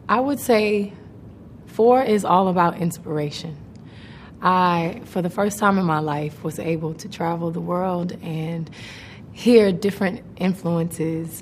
I would say 4 is all about inspiration. I, for the first time in my life, was able to travel the world and hear different influences